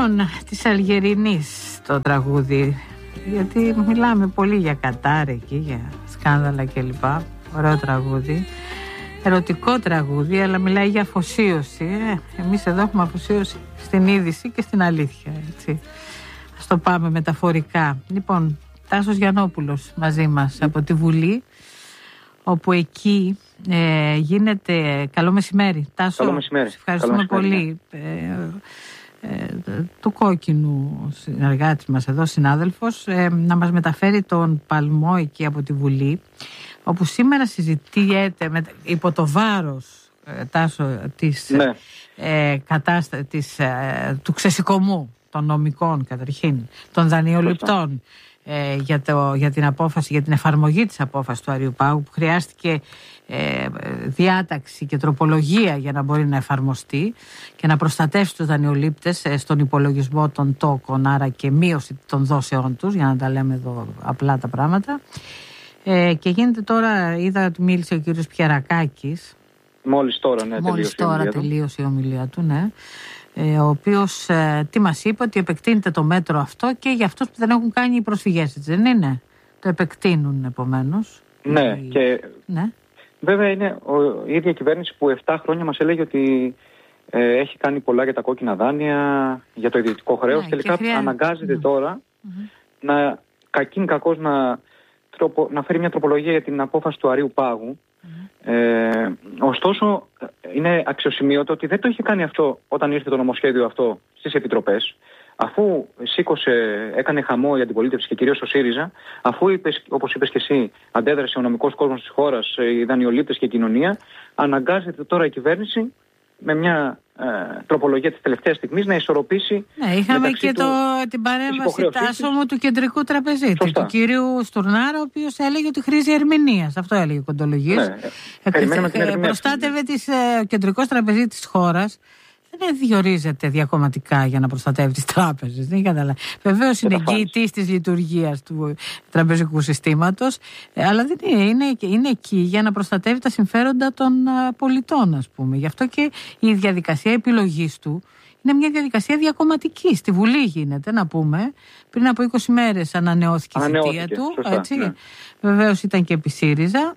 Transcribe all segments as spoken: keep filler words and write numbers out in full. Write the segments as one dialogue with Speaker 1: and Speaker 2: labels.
Speaker 1: Λοιπόν, της Αλγερινής το τραγούδι, γιατί μιλάμε πολύ για Κατάρ εκεί, για σκάνδαλα κλπ. Ωραίο τραγούδι, ερωτικό τραγούδι, αλλά μιλάει για αφοσίωση. ε, Εμείς εδώ έχουμε αφοσίωση στην είδηση και στην αλήθεια, έτσι. Ας το πάμε μεταφορικά. Λοιπόν, Τάσος Γιαννόπουλος μαζί μας από τη Βουλή, όπου εκεί ε, γίνεται... Καλό μεσημέρι, Τάσο.
Speaker 2: Καλό μεσημέρι.
Speaker 1: Ευχαριστούμε Καλό πολύ. Ε, ε, του Κόκκινου συνεργάτης μας εδώ, συνάδελφος, ε, να μας μεταφέρει τον παλμό εκεί από τη Βουλή, όπου σήμερα συζητιέται με, υπό το βάρος, ε, Τάσο, της,
Speaker 2: ναι.
Speaker 1: ε, κατάστα, της, ε, του ξεσηκωμού των νομικών καταρχήν, των δανειοληπτών, ε, για, το, για την απόφαση, για την εφαρμογή της απόφασης του Αριού Πάγου, που χρειάστηκε ε, διάταξη και τροπολογία για να μπορεί να εφαρμοστεί και να προστατεύσει τους δανειολήπτες ε, στον υπολογισμό των τόκων, άρα και μείωση των δόσεών τους, για να τα λέμε εδώ απλά τα πράγματα. Ε, και γίνεται τώρα, είδα ότι μίλησε ο κύριος Πιερακάκης.
Speaker 2: Μόλις τώρα, ναι,
Speaker 1: Μόλις τώρα τελείωσε η ομιλία του, ναι. Ε, ο οποίος ε, τι μας είπε, ότι επεκτείνεται το μέτρο αυτό και για αυτούς που δεν έχουν κάνει οι προσφυγές, έτσι δεν είναι? Το επεκτείνουν επομένως.
Speaker 2: Ναι,
Speaker 1: ε,
Speaker 2: και
Speaker 1: ναι.
Speaker 2: Βέβαια είναι ο, η ίδια κυβέρνηση που επτά χρόνια μας έλεγε ότι ε, έχει κάνει πολλά για τα κόκκινα δάνεια, για το ιδιωτικό χρέος. Ναι, τελικά χρειά... αναγκάζεται ναι. τώρα mm-hmm. να κακήν κακώς να, τροπο, να φέρει μια τροπολογία για την απόφαση του Αρείου Πάγου. Mm-hmm. Ε, ωστόσο είναι αξιοσημείωτο ότι δεν το είχε κάνει αυτό όταν ήρθε το νομοσχέδιο αυτό στις επιτροπές, αφού σήκωσε, έκανε χαμό η αντιπολίτευση και κυρίως ο ΣΥΡΙΖΑ, αφού είπες, όπως είπες και εσύ, αντέδρασε ο νομικός κόσμος της χώρας, οι δανειολήπτες και η κοινωνία, αναγκάζεται τώρα η κυβέρνηση με μια ε, τροπολογία της τελευταίας στιγμής να ισορροπήσει.
Speaker 1: Ναι, είχαμε και το, του, την παρέμβαση Τάσο μου του κεντρικού τραπεζίτη, Σωστά. του κυρίου Στουρνάρα, ο οποίος έλεγε ότι χρήζει ερμηνείας. Αυτό έλεγε ο κοντολογής. Ναι, ε, ε, προστάτευε τις, ε, ο κεντρικός τραπεζίτης της χώρας. Δεν διορίζεται διακομματικά για να προστατεύει τις τράπεζες. Δεν καταλαβαίνω. Βεβαίως είναι εγγυητής της λειτουργίας του τραπεζικού συστήματος, αλλά δεν είναι, είναι, είναι εκεί για να προστατεύει τα συμφέροντα των πολιτών, ας πούμε. Γι' αυτό και η διαδικασία επιλογής του είναι μια διαδικασία διακομματική. Στη Βουλή γίνεται, να πούμε. Πριν από είκοσι μέρες ανανεώθηκε η θητεία του.
Speaker 2: Σωστά, έτσι. Ναι.
Speaker 1: Βεβαίως ήταν και επί ΣΥΡΙΖΑ.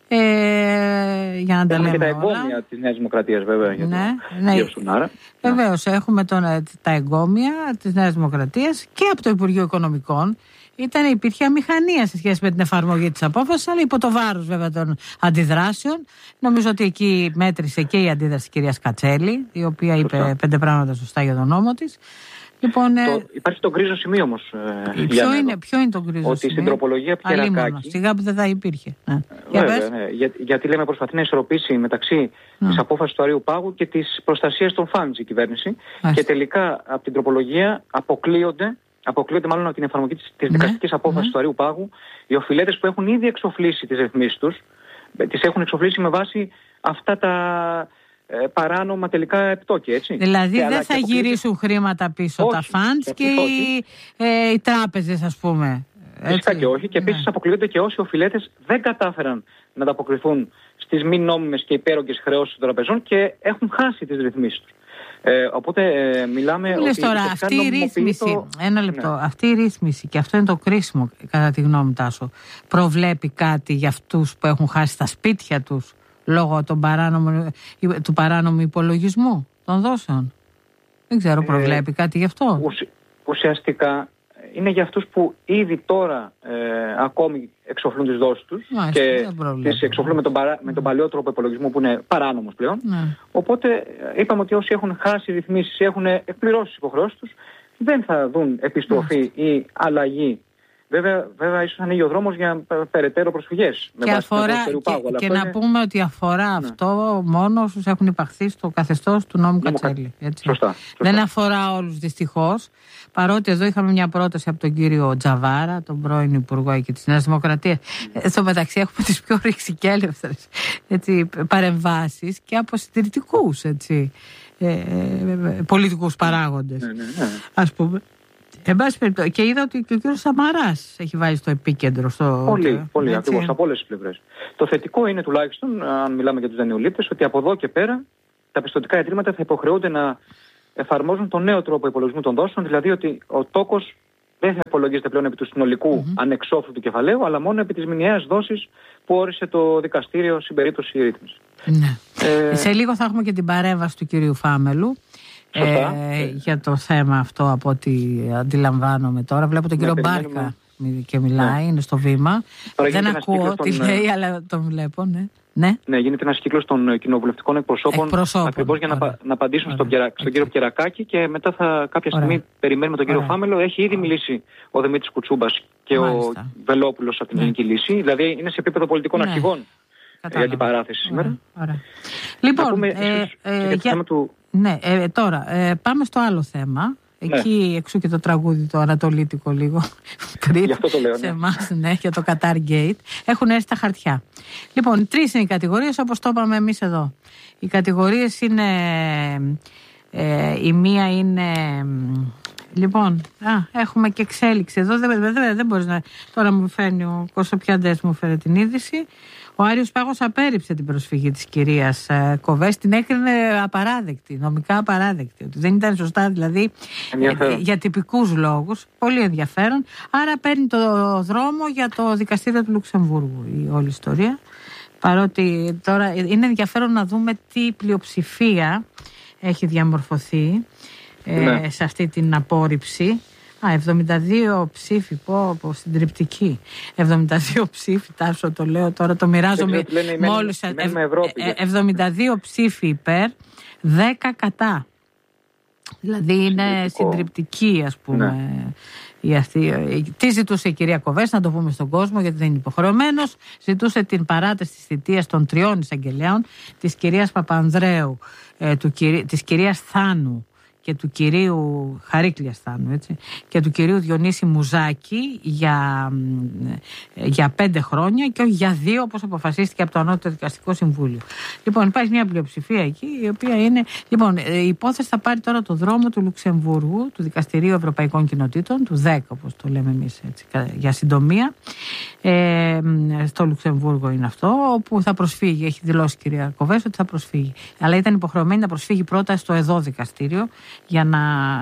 Speaker 1: Ε, για να τα λέμε
Speaker 2: και τα εγκόμια της Νέας Δημοκρατίας, βέβαια, για
Speaker 1: ναι,
Speaker 2: τον
Speaker 1: ναι.
Speaker 2: κύριο Στουρνάρα.
Speaker 1: Βεβαίως έχουμε τον, τα εγκόμια της Νέας Δημοκρατίας και από το Υπουργείο Οικονομικών. Ήταν, υπήρχε αμηχανία σε σχέση με την εφαρμογή της απόφασης, αλλά υπό το βάρος βέβαια των αντιδράσεων. Νομίζω ότι εκεί μέτρησε και η αντίδραση της κυρίας Κατσέλη, η οποία είπε σωστά. πέντε πράγματα σωστά για τον νόμο της. Λοιπόν,
Speaker 2: το, υπάρχει το γκρίζο σημείο όμως. Ε,
Speaker 1: ποιο, είναι, ποιο είναι το γκρίζο σημείο?
Speaker 2: Ότι στην τροπολογία Πιερακάκη.
Speaker 1: Σιγά που δεν θα υπήρχε. Ναι.
Speaker 2: Βέβαια, ναι, για, γιατί λέμε προσπαθεί να ισορροπήσει μεταξύ ναι. της απόφασης του Αρείου Πάγου και της προστασίας των φαντς η κυβέρνηση. Άς. Και τελικά από την τροπολογία αποκλείονται, αποκλείονται μάλλον από την εφαρμογή της, της ναι. δικαστικής απόφασης ναι. του Αρείου Πάγου οι οφειλέτες που έχουν ήδη εξοφλήσει τις ρυθμίσεις τους, τις έχουν εξοφλήσει με βάση αυτά τα. Ε, παράνομα τελικά επιτόκια, έτσι.
Speaker 1: Δηλαδή δεν θα γυρίσουν χρήματα πίσω όχι, τα funds και οι, ε, οι τράπεζες, ας πούμε.
Speaker 2: Φυσικά και όχι. Και επίσης ναι. αποκλείονται και όσοι οφειλέτες δεν κατάφεραν να ανταποκριθούν στις μη νόμιμες και υπέρογγες χρεώσεις των τραπεζών και έχουν χάσει τις ρυθμίσεις τους. Ε, οπότε ε, μιλάμε
Speaker 1: ότι τώρα, αυτή η ρύθμιση, το... ένα λεπτό, ναι. αυτή η ρύθμιση, και αυτό είναι το κρίσιμο κατά τη γνώμη Τάσο, προβλέπει κάτι για αυτούς που έχουν χάσει τα σπίτια τους λόγω των παράνομου, του παράνομου υπολογισμού των δόσεων? Δεν ξέρω, προβλέπει ε, κάτι γι' αυτό?
Speaker 2: Ουσι, ουσιαστικά είναι για αυτούς που ήδη τώρα ε, ακόμη εξοφλούν τις δόσεις τους. Μάλιστα, και τις εξοφλούν με τον, παρά, με τον παλιό τρόπο υπολογισμού που είναι παράνομος πλέον. Ναι. Οπότε είπαμε ότι όσοι έχουν χάσει ρυθμίσεις ή έχουν εκπληρώσει τις υποχρεώσεις τους δεν θα δουν επιστροφή Μάλιστα. ή αλλαγή. Βέβαια, βέβαια ίσως ανοίγει ο δρόμος για περαιτέρω προσφυγές.
Speaker 1: Και, αφορά, και, και να είναι... πούμε ότι αφορά ναι. αυτό μόνο όσους έχουν υπαχθεί στο καθεστώς του νόμου Κατσέλη. Έτσι.
Speaker 2: Σωστά, σωστά.
Speaker 1: Δεν αφορά όλους δυστυχώς. Παρότι εδώ είχαμε μια πρόταση από τον κύριο Τζαβάρα, τον πρώην Υπουργό εκεί της Νέας Δημοκρατίας. Ε, στο μεταξύ έχουμε τις πιο ρηξικέλευθερες παρεμβάσεις και από συντηρητικούς έτσι, ε, ε, πολιτικούς παράγοντες. Ναι, ναι, ναι. Ας πούμε. Εν πάση περιπτώσει, και είδα ότι και ο κύριος Σαμαράς έχει βάλει στο επίκεντρο. Στο...
Speaker 2: Πολύ, πολύ, ακριβώς, από όλες τις πλευρές. Το θετικό είναι τουλάχιστον, αν μιλάμε για τους δανειολήπτες, ότι από εδώ και πέρα τα πιστωτικά ιδρύματα θα υποχρεούνται να εφαρμόζουν τον νέο τρόπο υπολογισμού των δόσεων, δηλαδή ότι ο τόκος δεν θα υπολογίζεται πλέον επί του συνολικού mm-hmm. ανεξόφλητου κεφαλαίου, αλλά μόνο επί της μηνιαίας δόσης που όρισε το δικαστήριο στην περίπτωση ρύθμιση.
Speaker 1: Ναι. Ε... Σε λίγο θα έχουμε και την παρέμβαση του κυρίου Φάμελου ε, ε, για το θέμα αυτό, από ό,τι αντιλαμβάνομαι τώρα. Βλέπω τον κύριο ναι, Μπάρκα και μιλάει, ναι. είναι στο βήμα. Τώρα δεν ακούω τι τον... λέει, αλλά τον βλέπω, ναι. Ναι.
Speaker 2: ναι, γίνεται ένας κύκλος των κοινοβουλευτικών εκπροσώπων, εκπροσώπων ακριβώς για να, να απαντήσουν στον, Πιερα, στον κύριο Πιερακάκη και μετά θα κάποια στιγμή Ωραία. περιμένουμε τον κύριο Ωραία. Φάμελο. Έχει ήδη μιλήσει ο Δημήτρης Κουτσούμπας και Μάλιστα. ο Βελόπουλος από την ναι. Ελληνική Λύση. Δηλαδή είναι σε επίπεδο πολιτικών ναι. αρχηγών Κατάλαβα. για την παράθεση σήμερα.
Speaker 1: Ωραία. Ωραία. Λοιπόν, πούμε, ε, ε, για... θέμα του... ναι, ε, τώρα ε, πάμε στο άλλο θέμα. Εκεί ναι. εξού και το τραγούδι το ανατολίτικο λίγο πριν
Speaker 2: Γι' αυτό το λέω, ναι.
Speaker 1: σε εμάς, ναι, για το Qatar Gate. Έχουν έρθει τα χαρτιά. Λοιπόν, τρεις είναι οι κατηγορίες, όπως το είπαμε εμείς εδώ. Οι κατηγορίες είναι ε, η μία είναι λοιπόν, α, έχουμε και εξέλιξη εδώ, δεν, δεν, δεν, δεν μπορείς να, τώρα μου φέρνει ο Κωνσταντιάδης, μου φέρει την είδηση. Ο Άριος Πάγος απέρριψε την προσφυγή της κυρίας ε, Κοβές, την έκρινε απαράδεκτη, νομικά απαράδεκτη, ότι δεν ήταν σωστά δηλαδή ε, για τυπικούς λόγους, πολύ ενδιαφέρον. Άρα παίρνει το δρόμο για το δικαστήριο του Λουξεμβούργου η όλη ιστορία, παρότι τώρα είναι ενδιαφέρον να δούμε τι πλειοψηφία έχει διαμορφωθεί ε, ναι. σε αυτή την απόρριψη. Α, εβδομήντα δύο ψήφοι, πω, πω, συντριπτική. εβδομήντα δύο ψήφοι, τάσο το λέω τώρα, το μοιράζομαι μόλις. εβδομήντα δύο ψήφοι υπέρ, δέκα κατά. Δηλαδή είναι συντριπτική, ας πούμε. Ναι. Η αυτή, τι ζητούσε η κυρία Κοβές, να το πούμε στον κόσμο, γιατί δεν είναι υποχρεωμένος. Ζητούσε την παράταση της θητείας των τριών εισαγγελέων, της κυρίας Παπανδρέου, ε, του, της κυρίας Θάνου και του κυρίου Χαρίκλιας Θάνου, έτσι, και του κυρίου Διονύση Μουζάκη για, για πέντε χρόνια και όχι για δύο, όπως αποφασίστηκε από το Ανώτατο Δικαστικό Συμβούλιο. Λοιπόν, υπάρχει μια πλειοψηφία εκεί, η οποία είναι. Λοιπόν, η υπόθεση θα πάρει τώρα το δρόμο του Λουξεμβούργου, του Δικαστηρίου Ευρωπαϊκών Κοινοτήτων, του ΔΕΚ, όπως το λέμε εμείς, έτσι, για συντομία. Ε, στο Λουξεμβούργο είναι αυτό, όπου θα προσφύγει. Έχει δηλώσει η κυρία Κοβές ότι θα προσφύγει. Αλλά ήταν υποχρεωμένη να προσφύγει πρώτα στο ΕΔΟ δικαστήριο, για να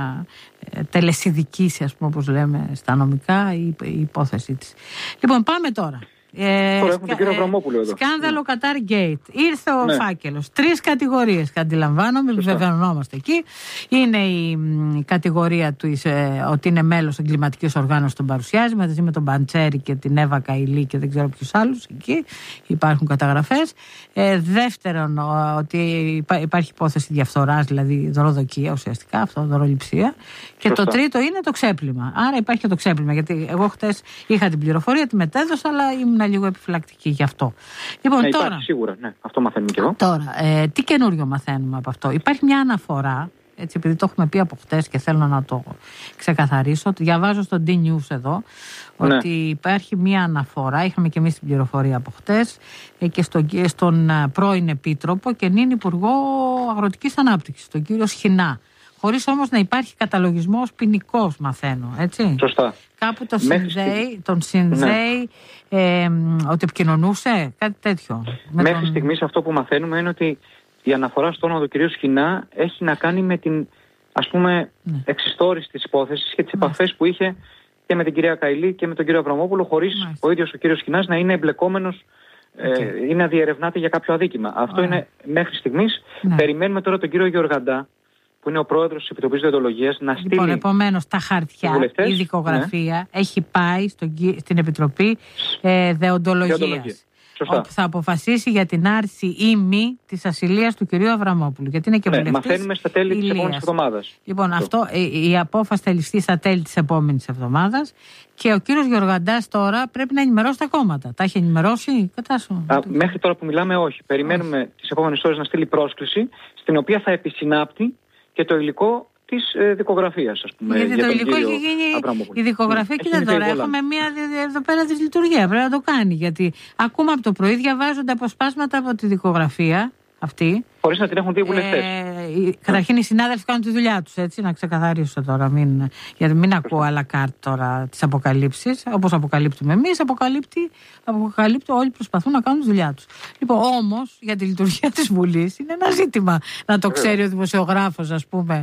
Speaker 1: τελεσιδικήσει, ας πούμε, όπως λέμε στα νομικά, η, η υπόθεσή της. Λοιπόν, πάμε τώρα.
Speaker 2: Ε, τώρα έχουμε τον κύριο Αβραμόπουλο εδώ.
Speaker 1: Σκάνδαλο Qatar Gate. Ήρθε ο ναι. φάκελος. Τρεις κατηγορίες, αντιλαμβάνομαι, βεβαιωνόμαστε εκεί. Είναι η, η κατηγορία του ε, ότι είναι μέλος εγκληματικής οργάνωσης, τον παρουσιάζει, μαζί με τον Μπαντσέρη και την Εύα Καηλή και δεν ξέρω ποιους άλλους. Εκεί υπάρχουν καταγραφές. Ε, δεύτερον, ο, ότι υπά, υπάρχει υπόθεση διαφθοράς, δηλαδή δωροδοκία ουσιαστικά, αυτό, δωροληψία. Και Σωστά. το τρίτο είναι το ξέπλυμα. Άρα υπάρχει και το ξέπλυμα. Γιατί εγώ χτες είχα την πληροφορία, τη μετέδωσα, αλλά ήμουν λίγο επιφυλακτική γι' αυτό. Λοιπόν,
Speaker 2: ναι,
Speaker 1: τώρα,
Speaker 2: υπάρχει, σίγουρα, ναι. Αυτό μαθαίνουμε και εγώ.
Speaker 1: Τώρα, ε, τι καινούριο μαθαίνουμε από αυτό? Υπάρχει μια αναφορά, έτσι, επειδή το έχουμε πει από χτες και θέλω να το ξεκαθαρίσω. Διαβάζω στο D-News εδώ, ναι. ότι υπάρχει μια αναφορά, είχαμε και εμείς την πληροφορία από χτες, ε, και στον, στον πρώην Επίτροπο και νυν Υπουργό Αγροτικής Ανάπτυξης, τον κύριο Σχοινά. Χωρίς όμως να υπάρχει καταλογισμός ποινικός, μαθαίνω, έτσι.
Speaker 2: Σωστά.
Speaker 1: Κάπου το συνδέει, τον συνδέει ναι. ε, ότι επικοινωνούσε, κάτι τέτοιο.
Speaker 2: Μέχρι
Speaker 1: τον...
Speaker 2: στιγμής αυτό που μαθαίνουμε είναι ότι η αναφορά στο όνομα του κυρίου Σχοινά έχει να κάνει με την, ας πούμε, ναι. εξιστόρηση της υπόθεσης και τις ναι. επαφές που είχε και με την κυρία Καηλή και με τον κύριο Αβραμόπουλο, χωρίς ναι. ο ίδιος ο κύριος Σχοινάς να είναι εμπλεκόμενος okay. ε, ή να διερευνάται για κάποιο αδίκημα. Αυτό Ωραία. είναι μέχρι στιγμής. Ναι. Περιμένουμε τώρα τον κύριο Γεωργαντά, που είναι ο πρόεδρος της Επιτροπής Δεοντολογίας, να στείλει.
Speaker 1: Λοιπόν, επομένως, τα χαρτιά, η δικογραφία ναι. έχει πάει στον, στην Επιτροπή ε, Δεοντολογίας. Όπου θα αποφασίσει για την άρση ή μη της ασυλίας του κυρίου Αβραμόπουλου. Γιατί είναι και
Speaker 2: ναι,
Speaker 1: βουλευτής.
Speaker 2: Μαθαίνουμε στα τέλη της επόμενης εβδομάδας.
Speaker 1: Λοιπόν, αυτό. αυτό, η, η απόφαση θα ληφθεί στα τέλη της επόμενης εβδομάδας. Και ο κύριος Γεωργαντάς τώρα πρέπει να ενημερώσει τα κόμματα. Τα έχει ενημερώσει, κατάσου.
Speaker 2: Α, μέχρι τώρα που μιλάμε, όχι. Περιμένουμε όχι. τις επόμενες ώρες να στείλει πρόσκληση, στην οποία θα επισυνάπτει και το υλικό της ε, δικογραφίας, ας πούμε.
Speaker 1: Γιατί για το υλικό έχει γίνει η δικογραφία. Κοίτα τώρα, έχουμε μία εδώ πέρα δυσλειτουργία. Πρέπει να το κάνει. Γιατί ακούμε από το πρωί, διαβάζονται αποσπάσματα από τη δικογραφία αυτή.
Speaker 2: Χωρίς να την έχουν δει οι βουλευτές.
Speaker 1: Ε, καταρχήν οι συνάδελφοι κάνουν τη δουλειά τους, έτσι, να ξεκαθαρίσω τώρα. Μην, γιατί μην ακούω à la carte τώρα τις αποκαλύψεις. Όπως αποκαλύπτουμε εμείς, αποκαλύπτει, αποκαλύπτει όλοι προσπαθούν να κάνουν τη δουλειά τους. Λοιπόν, όμως για τη λειτουργία της Βουλής είναι ένα ζήτημα να το ξέρει ο δημοσιογράφος, ας πούμε.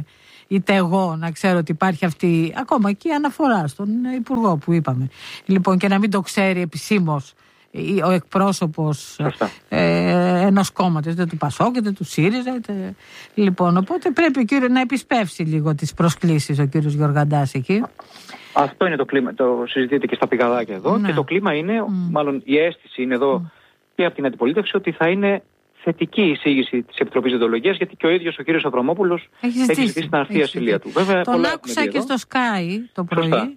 Speaker 1: είτε εγώ να ξέρω ότι υπάρχει αυτή ακόμα και η αναφορά στον Υπουργό που είπαμε. Λοιπόν, και να μην το ξέρει επισήμως ο εκπρόσωπος ε, ενός κόμματος, είτε του Πασόκ, είτε του ΣΥΡΙΖΑ. Είτε... Λοιπόν, οπότε πρέπει ο κύριος να επισπεύσει λίγο τις προσκλήσεις ο κύριος Γιωργαντάς εκεί.
Speaker 2: Αυτό είναι το κλίμα, το συζητείτε και στα πηγαδάκια εδώ. Ναι. Και το κλίμα είναι, mm. μάλλον η αίσθηση είναι εδώ mm. και από την αντιπολίτευση, ότι θα είναι θετική η εισήγηση της Επιτροπής Διοντολογίας, γιατί και ο ίδιος ο κύριος Αβραμόπουλος έχει ζητήσει να έρθει η ασυλία του. Βέβαια,
Speaker 1: τον άκουσα και στο Sky το πρωί. Σωστά.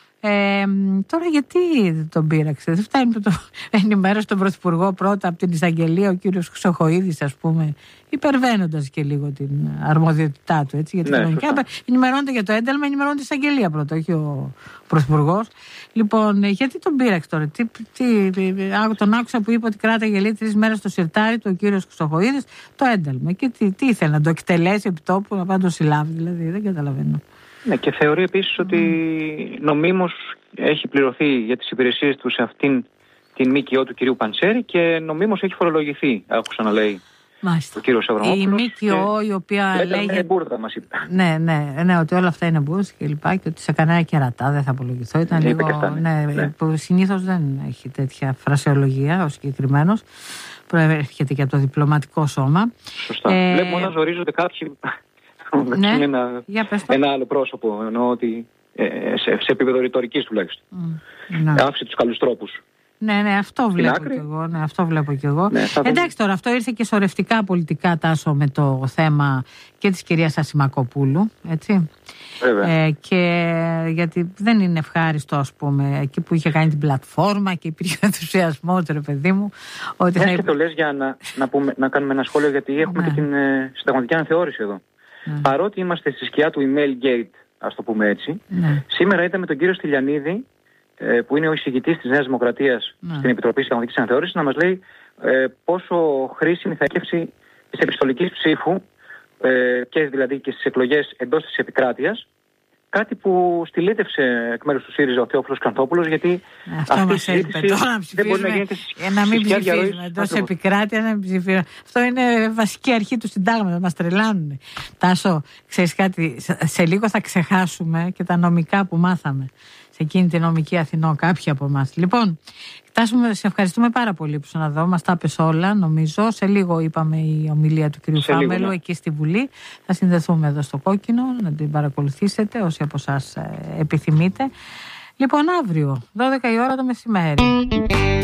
Speaker 1: Ε, τώρα γιατί δεν τον πείραξε? Δεν φτάνει που το ενημέρωσε τον Πρωθυπουργό πρώτα από την εισαγγελία, ο κύριος Χρυσοχοΐδης, ας πούμε, υπερβαίνοντας και λίγο την αρμοδιότητά του. Έτσι, γιατί ναι, κανονικά ενημερώνεται για το ένταλμα, ενημερώνεται η εισαγγελία πρώτα, όχι ο Πρωθυπουργός. Λοιπόν, γιατί τον πείραξε τώρα? Τι, τι, τον άκουσα που είπε ότι κράταγε λέει τρεις μέρες στο σιρτάρι του ο κύριος Χρυσοχοΐδης το ένταλμα. Και τι, τι ήθελε, να το εκτελέσει επί τόπου, να πάει να το συλλάβει, δηλαδή? Δεν καταλαβαίνω.
Speaker 2: Ναι, και θεωρεί επίσης mm. ότι νομίμως έχει πληρωθεί για τις υπηρεσίες του σε αυτήν την ΜΚΟ του κυρίου Παντσέρη και νομίμως έχει φορολογηθεί, άκουσα να λέει
Speaker 1: Μάλιστα.
Speaker 2: ο κύριος Αβραμόπουλος.
Speaker 1: Η ΜΚΟ η οποία
Speaker 2: λέγε... Είναι μπουρδα, μας είπε.
Speaker 1: Ναι, ναι, ναι, ότι όλα αυτά είναι μπουρδα και λοιπά και ότι σε κανένα κερατά δεν θα απολογηθώ. Ήταν
Speaker 2: ναι,
Speaker 1: λίγο, ναι, ναι. Που συνήθως δεν έχει τέτοια φρασεολογία ο συγκεκριμένος. Προέρχεται και από το διπλωματικό σώμα.
Speaker 2: Σωστά. Ε... Βλέπουμε να ζορίζονται κάποιοι... Ναι. Είναι ένα, ένα άλλο πρόσωπο, εννοώ ότι ε, σε, σε επίπεδο ρητορικής τουλάχιστον. Mm. Ναι. Άφησε τους καλούς τρόπους.
Speaker 1: Ναι, ναι, αυτό βλέπω κι εγώ. Ναι, αυτό βλέπω κι εγώ. Ναι, εντάξει, τώρα αυτό ήρθε και σωρευτικά πολιτικά, Τάσο, με το θέμα και της κυρίας Ασημακοπούλου, έτσι. Ε, και γιατί δεν είναι ευχάριστο, ας πούμε, εκεί που είχε κάνει την πλατφόρμα και υπήρχε ενθουσιασμός, ρε παιδί μου. Ότι
Speaker 2: ναι,
Speaker 1: θα...
Speaker 2: και το λες για να, να, πούμε, να κάνουμε ένα σχόλιο, γιατί έχουμε ναι. και την ε, συνταγματική αναθεώρηση εδώ. Mm. Παρότι είμαστε στη σκιά του email gate, ας το πούμε έτσι, mm. σήμερα ήταν με τον κύριο Στυλιανίδη, ε, που είναι ο εισηγητής της Νέας Δημοκρατίας mm. στην Επιτροπή Συνταγματικής Αναθεώρησης, να μας λέει ε, πόσο χρήσιμη θα έκευση της επιστολικής ψήφου ε, και δηλαδή και στις εκλογές εντός της επικράτειας. Κάτι που στυλίτευσε εκ μέρους του ΣΥΡΙΖΑ ο Θεόφιλος Κανθόπουλος, γιατί
Speaker 1: αυτό αυτή η συζήτηση δεν μπορεί να γίνεται για να μην ψηφίζουμε εντός επικράτεια, να μην ψηφίζουμε. Αυτό είναι βασική αρχή του συντάγματος, μας τρελάνουν. Τάσο, ξέρεις κάτι, σε λίγο θα ξεχάσουμε και τα νομικά που μάθαμε σε εκείνη τη νομική Αθηνό, κάποιοι από εμάς. Λοιπόν, Τάσο, σε ευχαριστούμε πάρα πολύ που ήσουν εδώ. Μας τα πες όλα, νομίζω. Σε λίγο είπαμε η ομιλία του κ. Φάμελου, ναι, εκεί στη Βουλή. Θα συνδεθούμε εδώ στο Κόκκινο, να την παρακολουθήσετε όσοι από εσάς επιθυμείτε. Λοιπόν, αύριο, δώδεκα η ώρα το μεσημέρι.